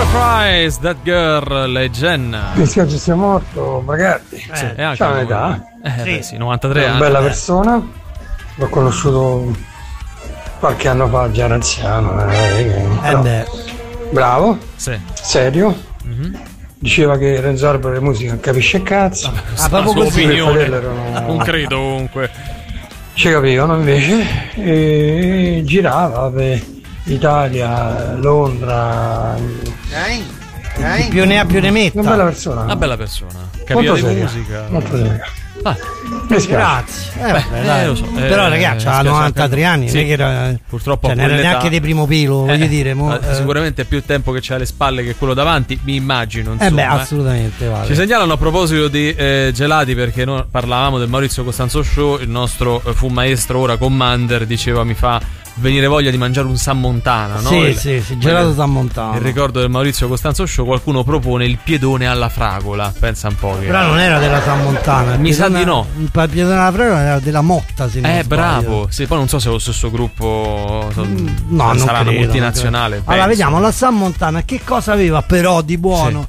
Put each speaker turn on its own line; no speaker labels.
Surprise, That Girl e Jenna.
Mi spiace sia morto, magari.
C'ha
un'età.
Sì, 93 anni.
Una bella persona. L'ho conosciuto qualche anno fa, già era anziano. Bravo.
Sì.
Serio. Diceva che Renzo Arbore di musica non capisce cazzo.
Proprio così. Non credo comunque.
Ci capivano invece. E girava per Italia, Londra.
Chi più ne ha più ne metta.
Una bella persona.
Una bella persona. Capiva di musica.
Molto seria.
Grazie.
Lo so.
Però ragazzi ha 93 anni,
sì.
Non è che era,
purtroppo
non era neanche di primo pelo, voglio dire.
Sicuramente più tempo che c'ha alle spalle che quello davanti, mi immagino. Insomma,
assolutamente. Vale.
Ci segnalano a proposito di gelati, perché noi parlavamo del Maurizio Costanzo Show. Il nostro fu maestro, ora Commander, diceva mi fa venire voglia di mangiare un San Montana, no?
Sì, gelato San Montana.
Il ricordo del Maurizio Costanzo Show. Qualcuno propone il piedone alla fragola, pensa un po'.
Però non era della San Montana,
mi sa di no.
Il piedone alla fragola era della Motta, se non sbaglio.
Bravo. Sì, poi non so se è lo stesso gruppo,
no,
sarà
una
multinazionale.
Allora vediamo, la San Montana che cosa aveva però di buono?